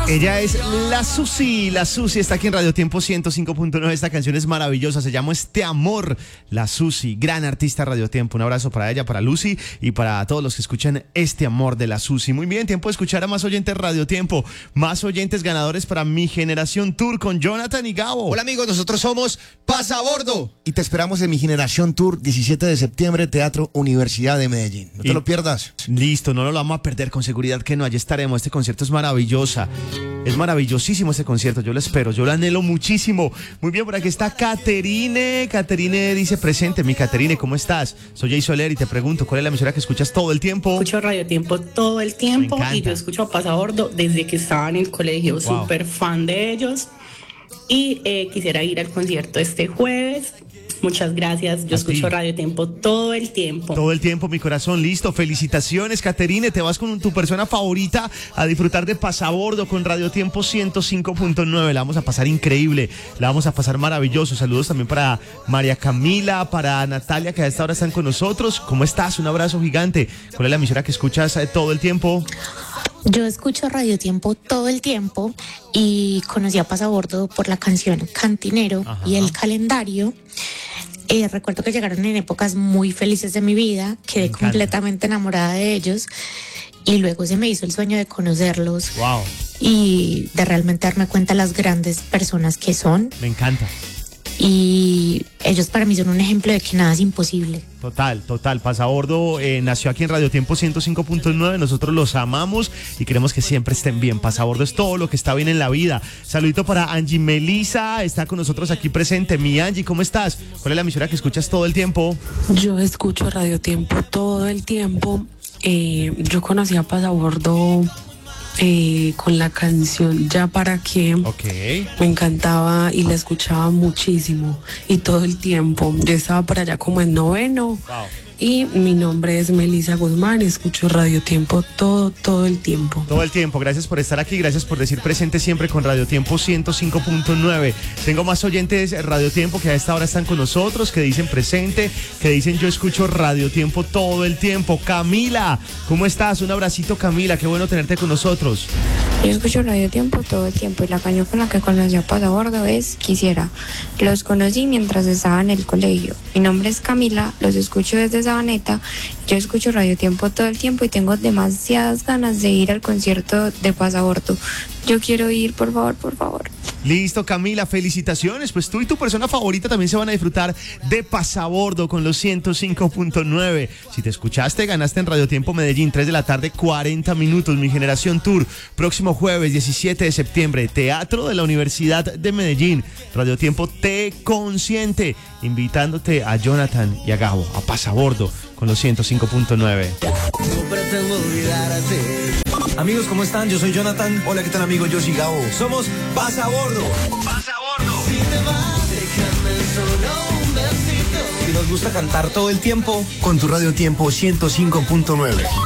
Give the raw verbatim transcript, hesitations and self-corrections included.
Ella es la Susi, la Susi está aquí en Radio Tiempo ciento cinco punto nueve, esta canción es maravillosa, se llama Este Amor, la Susi, gran artista Radio Tiempo, un abrazo para ella, para Lucy y para todos los que escuchan Este Amor de la Susi. Muy bien, tiempo de escuchar a más oyentes Radio Tiempo, más oyentes ganadores para Mi Generación Tour con Jonathan y Gabo. Hola amigos, nosotros somos Pasabordo y te esperamos en Mi Generación Tour, diecisiete de septiembre, Teatro Universidad de Medellín. No te y, lo pierdas. Listo, no nos lo vamos a perder, con seguridad que no, allí estaremos, este concierto es maravillosa. Es maravillosísimo este concierto, yo lo espero, yo lo anhelo muchísimo. Muy bien, por aquí está Caterine. Caterine dice presente. Mi Caterine, ¿cómo estás? Soy Jay Soler y te pregunto, ¿cuál es la emisora que escuchas todo el tiempo? Escucho Radio Tiempo todo el tiempo y yo escucho a Pasabordo desde que estaba en el colegio, wow. Súper fan de ellos. Y eh, quisiera ir al concierto este jueves. Muchas gracias, yo escucho Radio Tiempo todo el tiempo. Todo el tiempo, mi corazón, listo. Felicitaciones, Caterine, te vas con tu persona favorita a disfrutar de Pasabordo con Radio Tiempo ciento cinco punto nueve. La vamos a pasar increíble, la vamos a pasar maravilloso. Saludos también para María Camila, para Natalia, que a esta hora están con nosotros. ¿Cómo estás? Un abrazo gigante. ¿Cuál es la emisora que escuchas todo el tiempo? Yo escucho Radio Tiempo todo el tiempo y conocí a Pasabordo por la canción Cantinero. Ajá. Y el calendario. Eh, recuerdo que llegaron en épocas muy felices de mi vida, quedé completamente enamorada de ellos y luego se me hizo el sueño de conocerlos. Wow. Y de realmente darme cuenta de las grandes personas que son. Me encanta. Y ellos para mí son un ejemplo de que nada es imposible. Total, total. Pasabordo eh, nació aquí en Radio Tiempo ciento cinco punto nueve. Nosotros los amamos y queremos que siempre estén bien. Pasabordo es todo lo que está bien en la vida. Saludito para Angie Melisa, está con nosotros aquí presente. Mi Angie, ¿cómo estás? ¿Cuál es la emisora que escuchas todo el tiempo? Yo escucho Radio Tiempo todo el tiempo. Eh, yo conocí a Pasabordo Eh, con la canción Ya Para Qué. Okay. Me encantaba y la escuchaba muchísimo y todo el tiempo. Yo estaba por allá como en noveno. Wow. Y mi nombre es Melisa Guzmán y escucho Radio Tiempo todo, todo el tiempo. Todo el tiempo, gracias por estar aquí, gracias por decir presente siempre con Radio Tiempo ciento cinco punto nueve. Tengo más oyentes Radio Tiempo que a esta hora están con nosotros, que dicen presente, que dicen yo escucho Radio Tiempo todo el tiempo. Camila, ¿cómo estás? Un abracito, Camila, qué bueno tenerte con nosotros. Yo escucho Radio Tiempo todo el tiempo y la canción con la que conocí a Pasabordo es Quisiera. Los conocí mientras estaba en el colegio. Mi nombre es Camila, los escucho desde Sabaneta. Yo escucho Radio Tiempo todo el tiempo y tengo demasiadas ganas de ir al concierto de Pasabordo. Yo quiero ir, por favor, por favor. Listo, Camila, felicitaciones. Pues tú y tu persona favorita también se van a disfrutar de Pasabordo con los ciento cinco punto nueve. Si te escuchaste, ganaste en Radio Tiempo Medellín, tres de la tarde, cuarenta minutos. Mi Generación Tour, próximo jueves, diecisiete de septiembre, Teatro de la Universidad de Medellín. Radio Tiempo te consiente, invitándote a Jonathan y a Gabo, a Pasabordo con los ciento cinco punto nueve. No pretendo olvidarte. Amigos, ¿cómo están? Yo soy Jonathan. Hola, ¿qué tal, amigo? Yo soy Gabo. Somos Pasabordo. Pasabordo. Si te vas, déjame solo un besito. Y nos gusta cantar todo el tiempo con tu Radio Tiempo ciento cinco punto nueve.